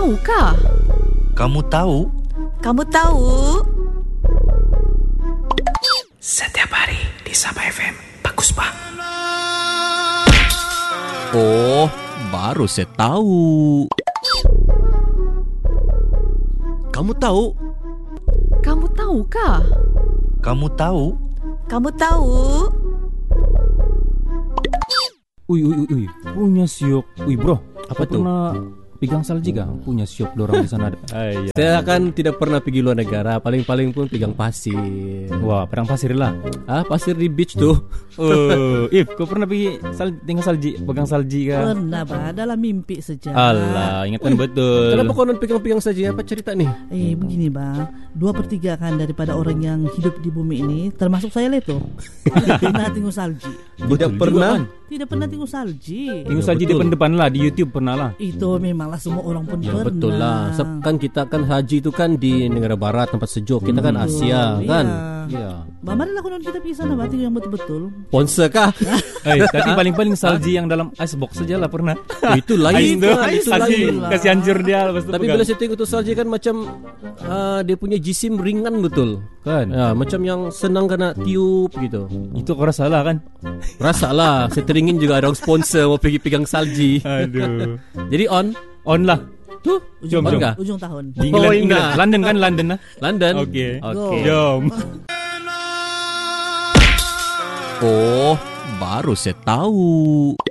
tahukah? Kamu tahu? Kamu tahu? Setiap hari di Sabah FM, bagus bang. Oh, baru saya tahu. Kamu tahu? Kamu tahukah? Kamu tahu? Kamu tahu? Uy, punya siok. Uy bro, Apa tuh? Pernah pegang salji kah? Punya siok dorang di sana ada. Iya. Saya kan tidak pernah pergi luar negara. Paling-paling pun pegang pasir. Wah, perang pasir lah. Pasir di beach tuh. If, kau pernah pergi tinggal salji, pegang salji kah? Pernah bah, dalam mimpi saja. Alah, ingatkan betul. Kenapa kau non pegang-pegang saja? Apa cerita nih? Begini bah, 2/3 kan daripada orang yang hidup di bumi ini, termasuk saya Leto, tidak pernah tengok salji. Tidak pernah. Tidak pernah tengok salji. Tengok salji betul. depan-depan lah, di YouTube pernah lah. Itu memanglah semua orang pun Ya pernah. betul lah. Kan kita kan haji itu kan di negara barat, tempat sejuk. Kita kan Asia kan. Iya. Bah, marilah konon kita pergi sana bah, tengok yang betul-betul. Sponsor kah? Tapi paling-paling salji yang dalam icebox saja lah pernah. Itu lain. Itu lain. Kasih hancur dia lepas tu Tapi pegang. bila saya tengok tu salji kan macam dia punya jisim ringan betul. Kan? Ya, macam yang senang kena tiup gitu. Itu kau rasa lah kan? Rasa lah. Saya teringin juga ada orang sponsor mau pergi pegang salji. Aduh. Jadi on lah. tuh. Jom. Kah? Ujung tahun. Di England, Oh, England. nah. London kan? London lah. London. Okey. Go. Jom. Oh, baru saya tahu.